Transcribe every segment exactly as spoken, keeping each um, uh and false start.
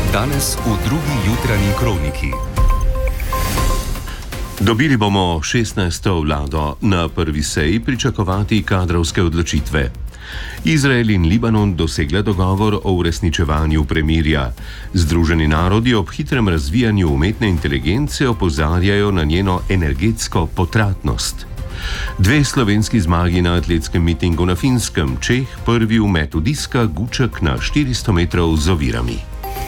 Danes v drugi jutranji kroniki. Dobili bomo šestnajsto vlado, na prvi seji pričakovati kadrovske odločitve. Izrael in Libanon dosegla dogovor o uresničevanju premirja. Združeni narodi ob hitrem razvijanju umetne inteligence opozarjajo na njeno energetsko potratnost. Dve slovenski zmagi na atletskem mitingu na Finskem, Čeh prvi v metu diska, Guček na štiristo metrov z ovirami.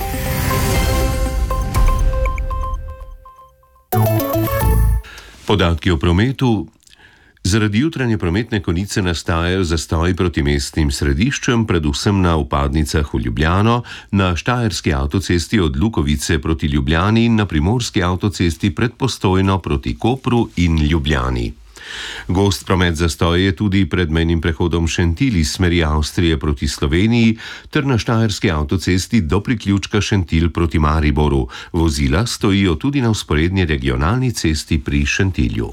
Podatki o prometu. Zaradi jutranje prometne konice nastajajo zastoji proti mestnim središčem, predvsem na vpadnicah v Ljubljano, na štajerski avtocesti od Lukovice proti Ljubljani in na primorski avtocesti pred Postojno proti Kopru in Ljubljani. Gost promet zastoje je tudi pred mejnim prehodom Šentilj iz smeri Avstrije proti Sloveniji ter na štajerski avtocesti do priključka Šentilj proti Mariboru. Vozila stojijo tudi na vzporedni regionalni cesti pri Šentilju.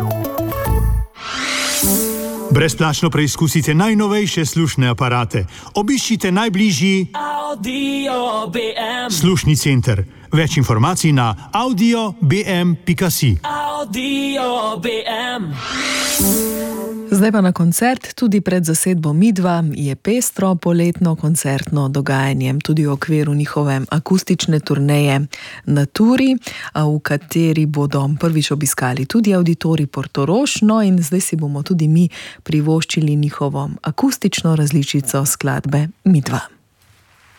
Brezplačno preizkusite najnovejše slušne aparate. Obiščite najbližji Audio B M. slušni center. Več informacij na audio b m pika si. Audio B M. Zdaj pa na koncert, tudi pred zasedbo Midva je pestro poletno koncertno dogajanje, tudi v okviru njihove akustične turneje na turi, v kateri bodo prvič obiskali tudi Auditorij Portorož, no in zdaj si bomo tudi mi privoščili njihovo akustično različico skladbe Midva.